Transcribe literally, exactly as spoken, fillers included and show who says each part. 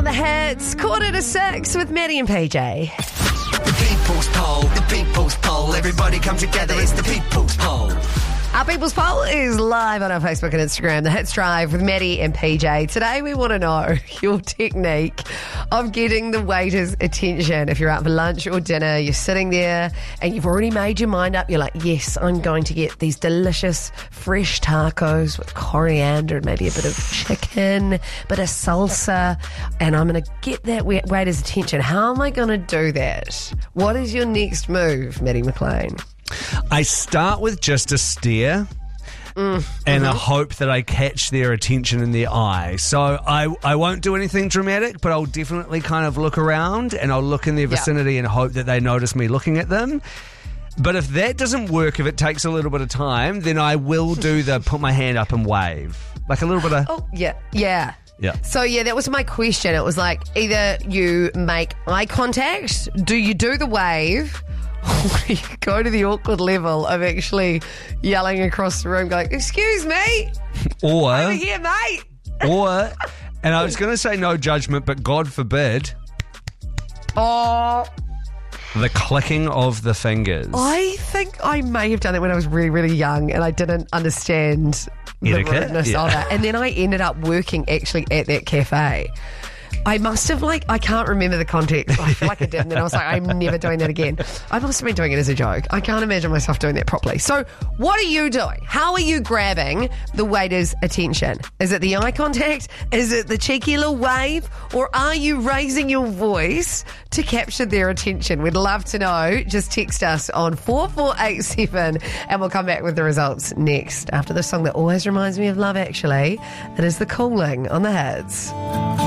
Speaker 1: the hits, quarter to six with Maddie and P J.
Speaker 2: The People's Poll, the People's Poll. Everybody come together, it's the People's Poll.
Speaker 1: Our People's Poll is live on our Facebook and Instagram, The Hits Drive with Maddie and P J. Today we want to know your technique of getting the waiter's attention. If you're out for lunch or dinner, you're sitting there and you've already made your mind up. You're like, yes, I'm going to get these delicious fresh tacos with coriander and maybe a bit of chicken, a bit of salsa, and I'm going to get that waiter's attention. How am I going to do that? What is your next move, Maddie McLean?
Speaker 3: I start with just a stare mm, and mm-hmm. a hope that I catch their attention in their eye. So I, I won't do anything dramatic, but I'll definitely kind of look around and I'll look in their vicinity yeah. and hope that they notice me looking at them. But if that doesn't work, if it takes a little bit of time, then I will do the put my hand up and wave. Like a little bit of...
Speaker 1: Oh, yeah, yeah.
Speaker 3: Yeah.
Speaker 1: So, yeah, that was my question. It was like either you make eye contact, do you do the wave... you go to the awkward level of actually yelling across the room, going, excuse me,
Speaker 3: or
Speaker 1: over here, mate.
Speaker 3: Or, and I was going to say no judgment, but God forbid,
Speaker 1: oh,
Speaker 3: the clicking of the fingers.
Speaker 1: I think I may have done it when I was really, really young and I didn't understand the
Speaker 3: etiquette
Speaker 1: rudeness
Speaker 3: yeah.
Speaker 1: of it. And then I ended up working actually at that cafe. I must have, like, I can't remember the context. I feel like I did. And then I was like, I'm never doing that again. I must have been doing it as a joke. I can't imagine myself doing that properly. So what are you doing? How are you grabbing the waiter's attention? Is it the eye contact? Is it the cheeky little wave? Or are you raising your voice to capture their attention? We'd love to know. Just text us on four four eight seven and we'll come back with the results next after the song that always reminds me of Love Actually. It is The Cooling on the Hits.